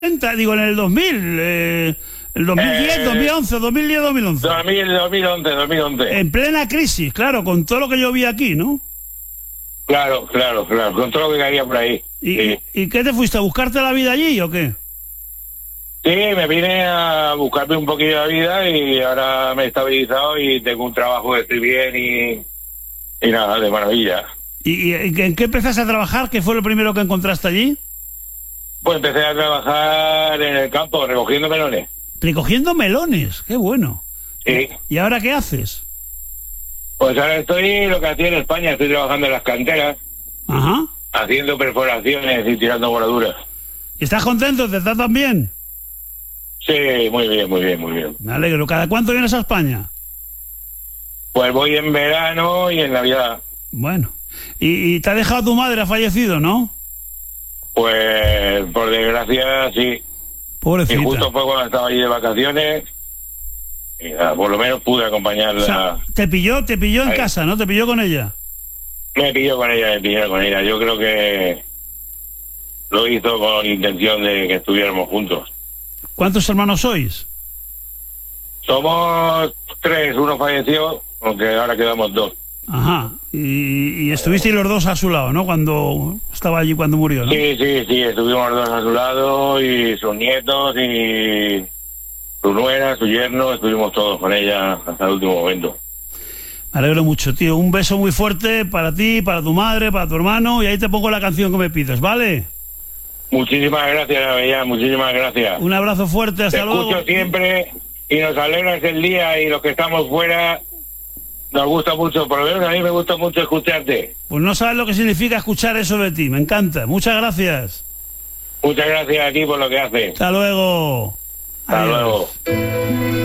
digo, en el 2000, el 2010, 2011, 2010, 2011. 2011. En plena crisis, claro, con todo lo que yo vi aquí, ¿no? Claro, con todo lo que caía por ahí. ¿Y qué te fuiste, a buscarte la vida allí o qué? Sí, me vine a buscarme un poquillo de vida y ahora me he estabilizado y tengo un trabajo que estoy bien y nada, de maravilla. ¿Y en qué empezaste a trabajar? ¿Qué fue lo primero que encontraste allí? Pues empecé a trabajar en el campo recogiendo melones. Recogiendo melones, qué bueno. Sí. ¿Y ahora qué haces? Pues ahora estoy lo que hacía en España, estoy trabajando en las canteras, Ajá. haciendo perforaciones y tirando voladuras. ¿Y estás contento? ¿Te tratan bien? Sí, muy bien. Me alegro. ¿Cada cuánto vienes a España? Pues voy en verano y en Navidad. Bueno. ¿Y te ha dejado tu madre? ¿Ha fallecido, no? Pues por desgracia sí. Pobrecita. Y justo fue cuando estaba allí de vacaciones y nada, por lo menos pude acompañarla. O sea, te pilló en Ahí. casa, ¿no? Te pilló con ella. Me pilló con ella. Yo creo que lo hizo con intención de que estuviéramos juntos. ¿Cuántos hermanos sois? Somos 3, uno falleció, aunque ahora quedamos 2. Ajá. Y estuvisteis los dos a su lado, ¿no? Cuando estaba allí, cuando murió, ¿no? Sí, estuvimos los dos a su lado y sus nietos y su nuera, su yerno, estuvimos todos con ella hasta el último momento. Me alegro mucho, tío. Un beso muy fuerte para ti, para tu madre, para tu hermano, y ahí te pongo la canción que me pides, ¿vale? Muchísimas gracias, Avellán, muchísimas gracias. Un abrazo fuerte, hasta Te luego. escucho siempre y nos alegras el día y los que estamos fuera nos gusta mucho, por lo menos a mí me gusta mucho escucharte. Pues no sabes lo que significa escuchar eso de ti, me encanta. Muchas gracias. Muchas gracias a ti por lo que haces. Hasta luego. Hasta Adiós. luego.